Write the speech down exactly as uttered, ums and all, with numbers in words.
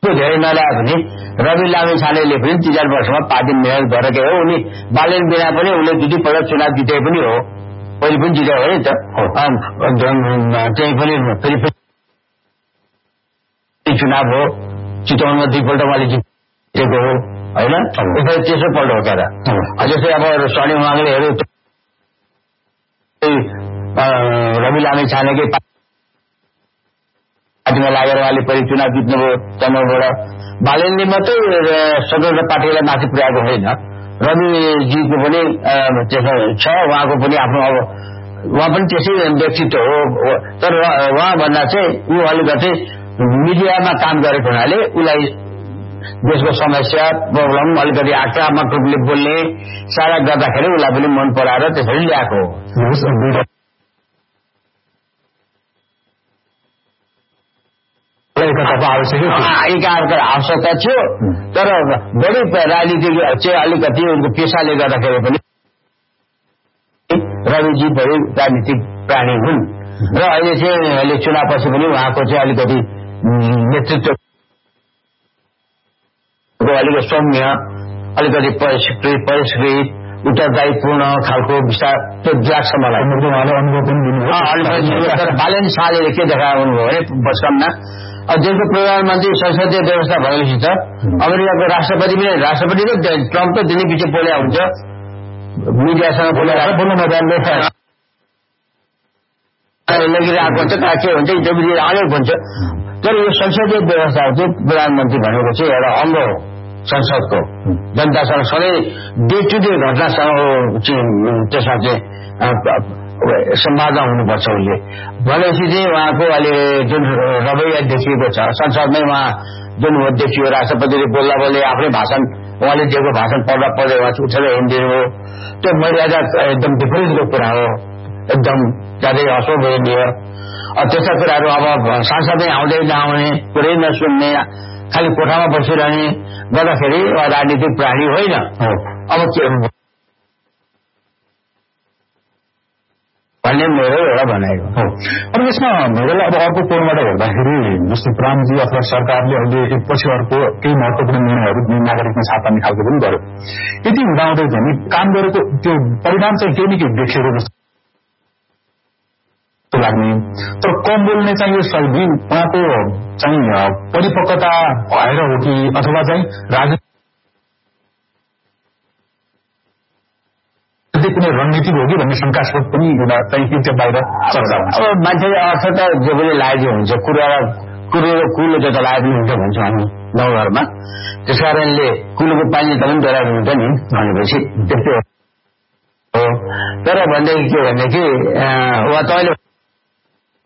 धेरै नल्याए भने रवि लामिछानेले पनि तीन चार वर्षमा पार्टी मेहनत गरेकै हो उनी बालेन बिना पनि उनले दुई पल्ट चुनाव जिते पनि हो पहिले पनि जिते हो नि त त्यही पनि फेरि चुनाव हो चितवनमा दुईपल्ट उहाँले जितेको हो होइन यसरी तेस्रो पल्ट हो क्या जस्तै अब शनि उहाँले हेऱ्यो रवि लामिछानेकै पार्टीमा लागेर उहाँले पहिले चुनाव जित्नुभयो तनहुँबाट बालेनले मात्रै स्वतन्त्र पार्टीलाई माथि पुर्याएको होइन रविजीको पनि त्यसो छ उहाँको पनि आफ्नो अब उहाँ पनि त्यसै व्यक्तित्व हो तर उहाँ भन्दा चाहिँ ऊ अलिकति मिडियामा काम गरेको हुनाले उसलाई देशको समस्या प्रब्लम अलिकति आक्रामक रूपले बोल्ने सारा गर्दाखेरि उसलाई पनि मन पराएर त्यसरी ल्याएको हो एकाअर्का आवश्यकता थियो तर बढी राजनीतिक चाहिँ अलिकति उनको पेसाले गर्दाखेरि पनि रविजी बढी राजनीतिक प्राणी हुन् र अहिले चाहिँ अहिले चुनावपछि पनि उहाँको चाहिँ अलिकति नेतृत्व अलिकति सौम्य अलिकति परिष्कृत परिष्कृत उत्तरदायीपूर्ण खालको विस्तार त्यो लाग्छ मलाई बालेन शाहले के देखाउनुभयो भने बसकाममा देशको प्रधानमन्त्री संसदीय व्यवस्था भएपछि त अमेरिकाको राष्ट्रपति पनि राष्ट्रपति र ट्रम्प त दिनै पछि बोल्या हुन्छ मिडियासँग बोलेर बोल्नु नजान्दै लगिरहेको हुन्छ कहाँ के हुन्छ इन्टरभ्यू आयो भन्छ तर यो संसदीय व्यवस्था चाहिँ प्रधानमन्त्री भनेको चाहिँ एउटा अङ्ग हो संसदको जनतासँग सधैँ डे टु डे घटनासँग त्यसमा चाहिँ सम्वादमा हुनुपर्छ उसले भनेपछि चाहिँ उहाँको अहिले जुन रवैया देखिएको छ संसदमै उहाँ जुन देखियो राष्ट्रपतिले बोल्दा बोल्दै आफ्नै भाषण उहाँले दिएको भाषण पढ्दा पढ्दै उहाँ उठेर हिँडिदिनु हो त्यो मर्यादा एकदम विपरीतको कुरा हो एकदम ज्यादै अशोभनीय त्यस्ता कुराहरू अब सांसदै आउँदै नआउने कुरै नसुन्ने खालि कोठामा बसिरहने गर्दाखेरि राजनीतिक प्राणी होइन अब के भन्ने मेरो एउटा भनाइको हो अब यसमा मेरोलाई अब अर्को कोणबाट हेर्दाखेरि जस्तै प्रामजी अथवा सरकारले अहिले एकपछि अर्को केही महत्वपूर्ण निर्णयहरू नागरिकमा छाप्ने खालको पनि गर्यो यति हुँदाहुँदै चाहिँ काम गरेको त्यो परिणाम चाहिँ केही न केही देखिएको जस्तो लाग्ने तर कम बोल्ने चाहिँ यो शैली उहाँको चाहिँ परिपक्वता भएर हो कि अथवा चाहिँ राजनीति कुनै रणनीति हो कि भन्ने शंकास्पद पनि चाहिँ त्यो बाहिर चर्चा हुन्छ अब मान्छेले अर्थ त जे पनि लागेको हुन्छ कुरो कुरो र कुलो जता लागेको हुन्छ भन्छौँ हामी गाउँघरमा त्यस कारणले कुलोको पानी त पनि डराएको हुन्छ नि भनेपछि त्यस्तै हो तर भनेदेखि के भनेदेखि उहाँ तपाईँले